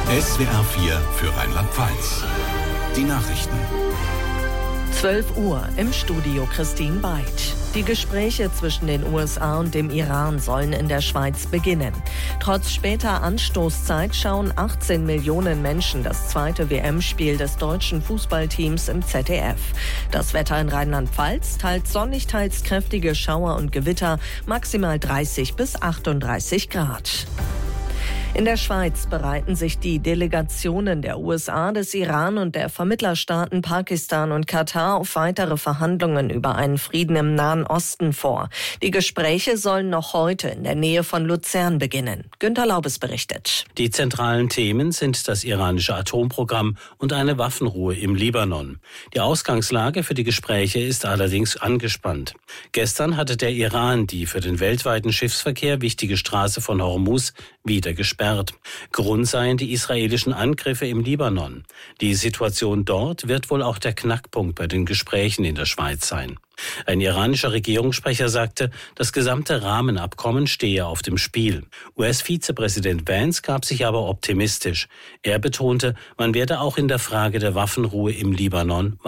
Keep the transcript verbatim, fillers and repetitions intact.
S W R vier für Rheinland-Pfalz. Die Nachrichten. zwölf Uhr im Studio Christine Beid. Die Gespräche zwischen den U S A und dem Iran sollen in der Schweiz beginnen. Trotz später Anstoßzeit schauen achtzehn Millionen Menschen das zweite W M-Spiel des deutschen Fußballteams im Z D F. Das Wetter in Rheinland-Pfalz: teils sonnig, teils kräftige Schauer und Gewitter, maximal dreißig bis achtunddreißig Grad. In der Schweiz bereiten sich die Delegationen der U S A, des Iran und der Vermittlerstaaten Pakistan und Katar auf weitere Verhandlungen über einen Frieden im Nahen Osten vor. Die Gespräche sollen noch heute in der Nähe von Luzern beginnen. Günter Laubes berichtet. Die zentralen Themen sind das iranische Atomprogramm und eine Waffenruhe im Libanon. Die Ausgangslage für die Gespräche ist allerdings angespannt. Gestern hatte der Iran die für den weltweiten Schiffsverkehr wichtige Straße von Hormuz wieder gesperrt. Grund seien die israelischen Angriffe im Libanon. Die Situation dort wird wohl auch der Knackpunkt bei den Gesprächen in der Schweiz sein. Ein iranischer Regierungssprecher sagte, das gesamte Rahmenabkommen stehe auf dem Spiel. U S-Vizepräsident Vance gab sich aber optimistisch. Er betonte, man werde auch in der Frage der Waffenruhe im Libanon